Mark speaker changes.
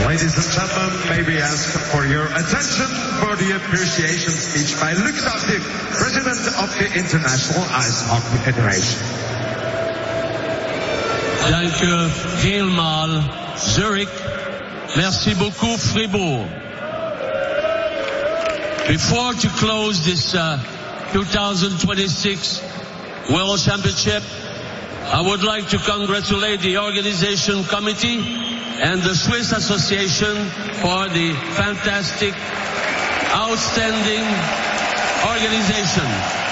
Speaker 1: Ladies and gentlemen, may we ask for your attention for the appreciation speech by Luc Tardif, President of the International Ice Hockey Federation.
Speaker 2: Dank u helemaal, Zurich. Merci beaucoup, Fribourg. Before to close this 2026 World Championship, I would like to congratulate the organization committee and the Swiss Association for the fantastic, outstanding organization.